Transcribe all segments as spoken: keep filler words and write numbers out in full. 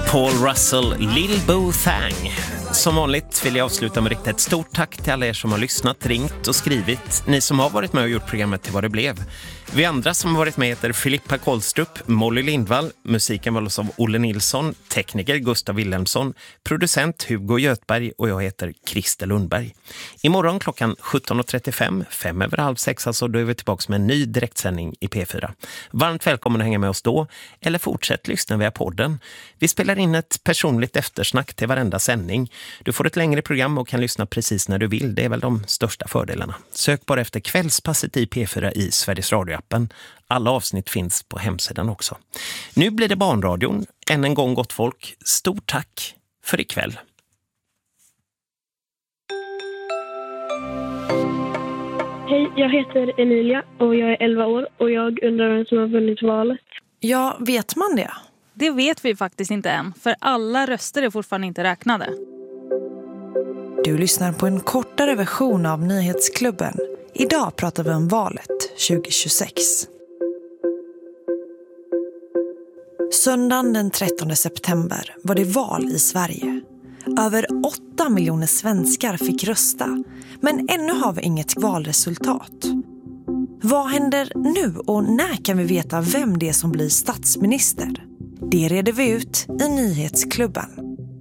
Paul Russell, Lil Bo Thang. Som vanligt vill jag avsluta med att rikta ett stort tack till alla er som har lyssnat, ringt och skrivit. Ni som har varit med och gjort programmet till vad det blev. Vi andra som har varit med heter Filippa Kollstrup, Molly Lindvall, musiken valdes av Olle Nilsson, tekniker Gustav Wilhelmsson, producent Hugo Götberg och jag heter Christer Lundberg. Imorgon klockan sjutton och trettiofem, fem över halv sex, alltså då är vi tillbaka med en ny direktsändning i P fyra. Varmt välkommen att hänga med oss då, eller fortsätt lyssna via podden. Vi spelar in ett personligt eftersnack till varenda sändning. Du får ett längre program och kan lyssna precis när du vill. Det är väl de största fördelarna. Sök bara efter Kvällspasset i P fyra i Sveriges Radio-appen. Alla avsnitt finns på hemsidan också. Nu blir det barnradion. Än en gång gott folk. Stort tack för ikväll. Hej, jag heter Emilia och jag är elva år och jag undrar vem som har vunnit valet. Ja, vet man det? Det vet vi faktiskt inte än, för alla röster är fortfarande inte räknade. Du lyssnar på en kortare version av Nyhetsklubben. Idag pratar vi om valet tjugo tjugosex. Söndagen den trettonde september var det val i Sverige. Över åtta miljoner svenskar fick rösta, men ännu har vi inget valresultat. Vad händer nu och när kan vi veta vem det är som blir statsminister? Det reder vi ut i Nyhetsklubben.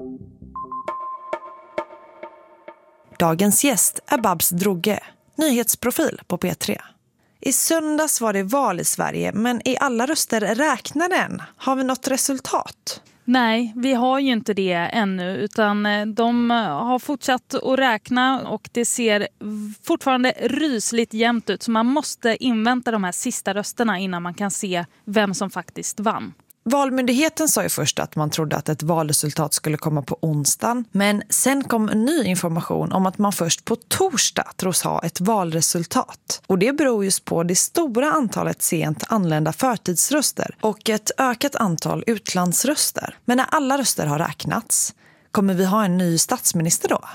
Dagens gäst är Babs Drogge, nyhetsprofil på P tre. I söndags var det val i Sverige, men är alla röster räknade än? Har vi något resultat? Nej, vi har ju inte det ännu, utan de har fortsatt att räkna och det ser fortfarande rysligt jämnt ut. Så man måste invänta de här sista rösterna innan man kan se vem som faktiskt vann. Valmyndigheten sa ju först att man trodde att ett valresultat skulle komma på onsdagen. Men sen kom ny information om att man först på torsdag tros ha ett valresultat. Och det beror just på det stora antalet sent anlända förtidsröster och ett ökat antal utlandsröster. Men när alla röster har räknats, kommer vi ha en ny statsminister då?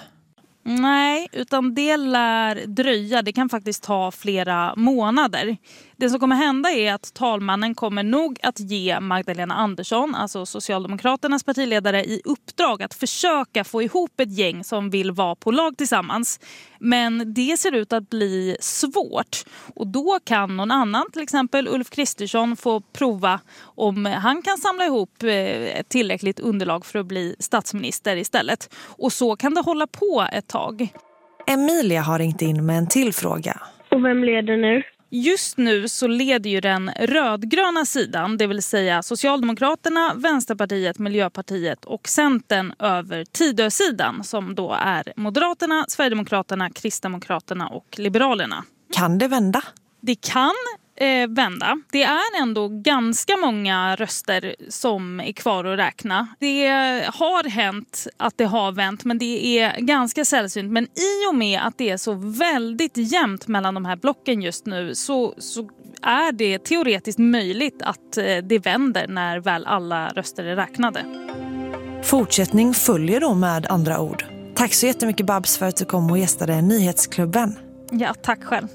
Nej, utan det lär dröja. Det kan faktiskt ta flera månader. Det som kommer hända är att talmannen kommer nog att ge Magdalena Andersson, alltså Socialdemokraternas partiledare, i uppdrag att försöka få ihop ett gäng som vill vara på lag tillsammans. Men det ser ut att bli svårt. Och då kan någon annan, till exempel Ulf Kristersson, få prova om han kan samla ihop ett tillräckligt underlag för att bli statsminister istället. Och så kan det hålla på ett tag. Emilia har ringt in med en till fråga. Och vem leder nu? Just nu så leder ju den rödgröna sidan, det vill säga Socialdemokraterna, Vänsterpartiet, Miljöpartiet och Centern över Tidösidan, som då är Moderaterna, Sverigedemokraterna, Kristdemokraterna och Liberalerna. Kan det vända? Det kan eh, vända. Det är ändå ganska många röster som är kvar att räkna. Det har hänt att det har vänt, men det är ganska sällsynt. Men i och med att det är så väldigt jämnt mellan de här blocken just nu så, så är det teoretiskt möjligt att eh, det vänder när väl alla röster är räknade. Fortsättning följer då med andra ord. Tack så jättemycket Babs för att du kom och gästade Nyhetsklubben. Ja, tack själv.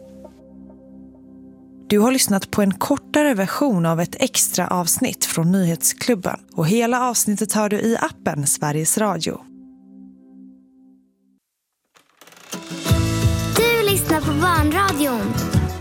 Du har lyssnat på en kortare version av ett extra avsnitt från Nyhetsklubben. Och hela avsnittet hör du i appen Sveriges Radio. Du lyssnar på Barnradion.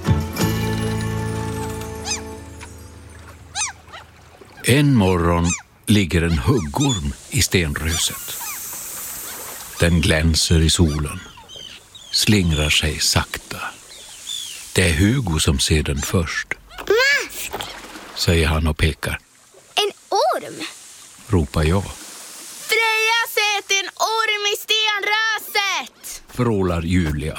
En morgon ligger en huggorm i stenröset. Den glänser i solen, slingrar sig sakta. Det är Hugo som ser den först. Mask! Säger han och pekar. En orm! Ropar jag. Freja sett en orm i stenröset! Vrålar Julia.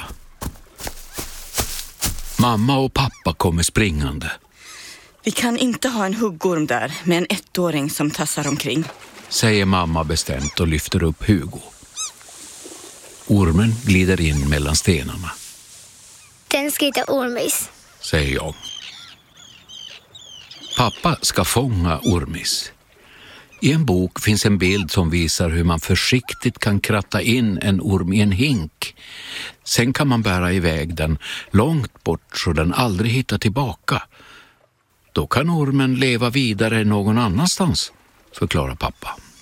Mamma och pappa kommer springande. Vi kan inte ha en huggorm där med en ettåring som tassar omkring. Säger mamma bestämt och lyfter upp Hugo. Ormen glider in mellan stenarna. Den ska heta Ormis, säger jag. Pappa ska fånga Ormis. I en bok finns en bild som visar hur man försiktigt kan kratta in en orm i en hink. Sen kan man bära iväg den långt bort så den aldrig hittar tillbaka. Då kan ormen leva vidare någon annanstans, förklarar pappa.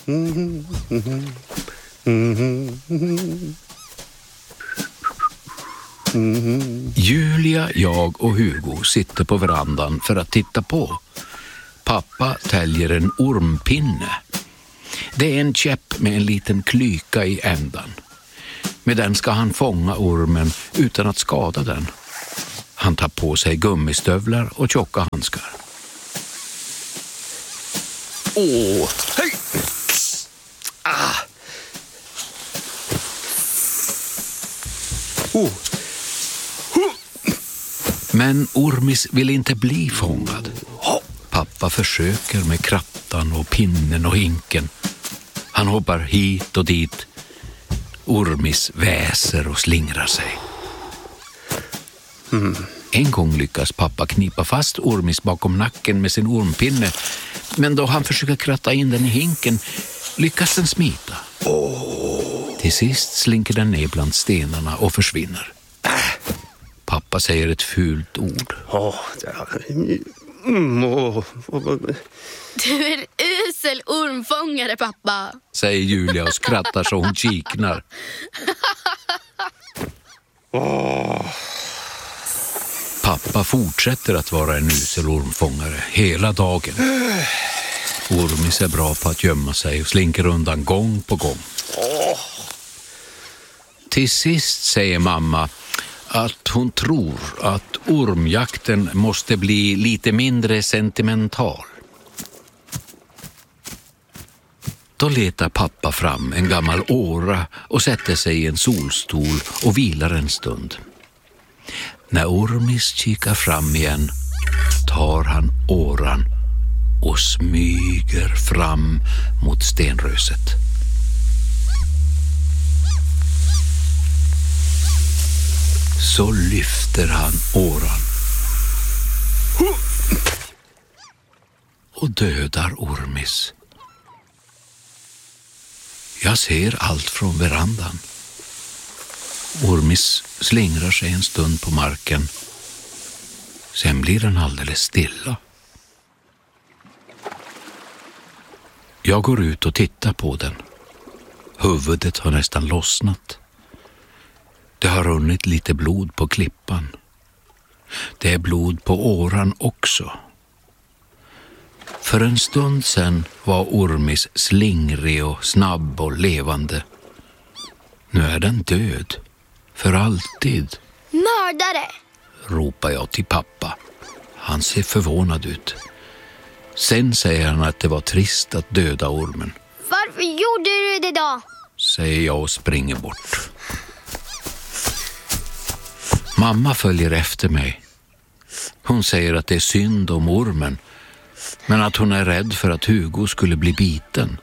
Julia, jag och Hugo sitter på verandan för att titta på. Pappa täljer en ormpinne. Det är en käpp med en liten klyka i ändan. Med den ska han fånga ormen utan att skada den. Han tar på sig gummistövlar och tjocka handskar. Åh, hej! Ah. Oh. Men Ormis vill inte bli fångad. Pappa försöker med krattan och pinnen och hinken. Han hoppar hit och dit. Ormis väser och slingrar sig. Mm. En gång lyckas pappa knipa fast Ormis bakom nacken med sin ormpinne. Men då han försöker kratta in den i hinken lyckas den smita. Oh. Till sist slinker den ner bland stenarna och försvinner. Äh. Pappa säger ett fult ord. Oh. Mm, oh. Du är en usel ormfångare, pappa, säger Julia och skrattar så hon kiknar. Oh. Pappa fortsätter att vara en usel ormfångare hela dagen. Ormis är bra på att gömma sig och slinker undan gång på gång. Oh. Till sist säger mamma att hon tror att ormjakten måste bli lite mindre sentimental. Då letar pappa fram en gammal åra och sätter sig i en solstol och vilar en stund. När Ormis kikar fram igen tar han åran och smyger fram mot stenröset. Så lyfter han åran och dödar Ormis. Jag ser allt från verandan. Ormis slingrar sig en stund på marken. Sen blir den alldeles stilla. Jag går ut och tittar på den. Huvudet har nästan lossnat. Det har runnit lite blod på klippan. Det är blod på åran också. För en stund sedan var Ormis slingrig och snabb och levande. Nu är den död. För alltid. Mördare! Ropar jag till pappa. Han ser förvånad ut. Sen säger han att det var trist att döda ormen. Varför gjorde du det då? Säger jag och springer bort. Mamma följer efter mig. Hon säger att det är synd om ormen. Men att hon är rädd för att Hugo skulle bli biten.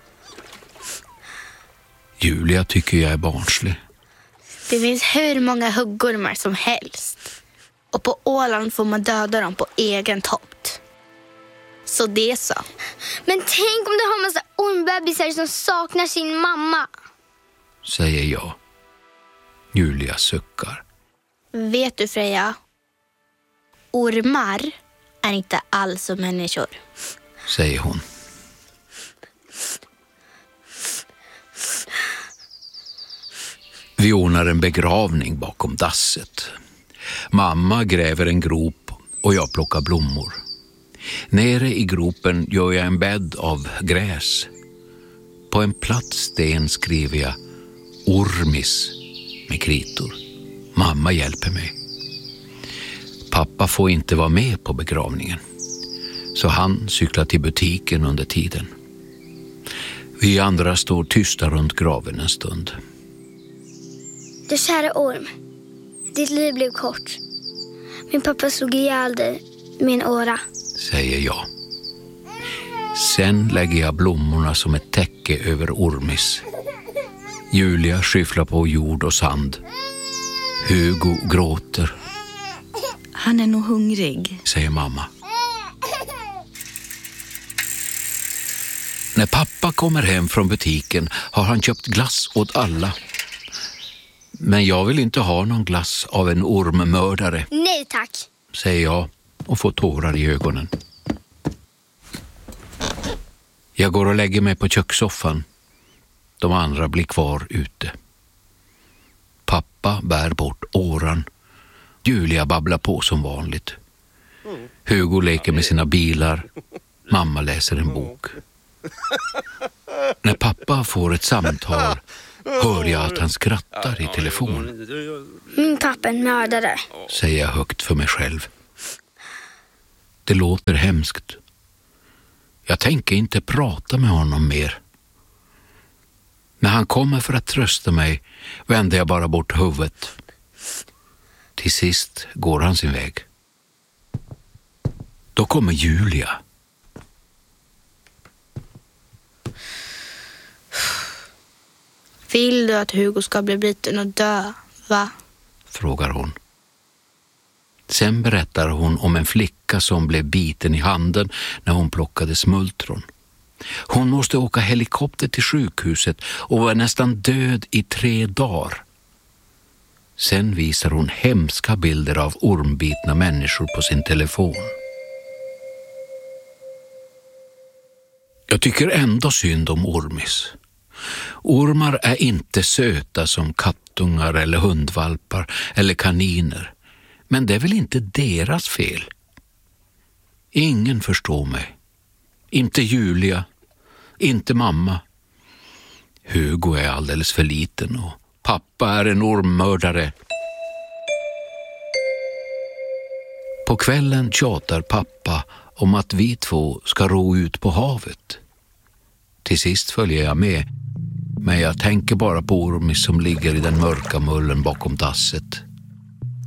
Julia tycker jag är barnslig. Det finns hur många huggormar som helst. Och på Åland får man döda dem på egen tomt. Så det är så. Men tänk om du har en massa ormbebisar som saknar sin mamma. Säger jag. Julia suckar. Vet du, Freja? Ormar är inte alls som människor. Säger hon. Vi ordnar en begravning bakom dasset. Mamma gräver en grop och jag plockar blommor. Nere i gropen gör jag en bädd av gräs. På en platt sten skriver jag Ormis med kritor. Mamma hjälper mig. Pappa får inte vara med på begravningen. Så han cyklar till butiken under tiden. Vi andra står tysta runt graven en stund. Du kära orm, ditt liv blev kort. Min pappa slog ihjäl dig med en åra. Säger jag. Sen lägger jag blommorna som ett täcke över Ormis. Julia skyfflar på jord och sand. Hugo gråter. Han är nog hungrig, säger mamma. När pappa kommer hem från butiken har han köpt glass åt alla. Men jag vill inte ha någon glass av en ormmördare. Nej tack, säger jag och får tårar i ögonen. Jag går och lägger mig på kökssoffan De andra blir kvar ute. Pappa bär bort åran. Julia babblar på som vanligt. Hugo leker med sina bilar. Mamma läser en bok. När pappa får ett samtal hör jag att han skrattar i telefon. Min pappa är en mördare, säger jag högt för mig själv. Det låter hemskt. Jag tänker inte prata med honom mer. När han kommer för att trösta mig vänder jag bara bort huvudet. Till sist går han sin väg. Då kommer Julia. Vill du att Hugo ska bli biten och dö, va? Frågar hon. Sen berättar hon om en flicka som blev biten i handen när hon plockade smultron. Hon måste åka helikopter till sjukhuset och var nästan död i tre dagar. Sen visar hon hemska bilder av ormbitna människor på sin telefon. Jag tycker ändå synd om Ormis. Ormar är inte söta som kattungar eller hundvalpar eller kaniner. Men det är väl inte deras fel. Ingen förstår mig. Inte Julia. Inte mamma. Hugo är alldeles för liten och pappa är en ormmördare. På kvällen tjatar pappa om att vi två ska ro ut på havet. Till sist följer jag med, men jag tänker bara på Ormis som ligger i den mörka mullen bakom dasset.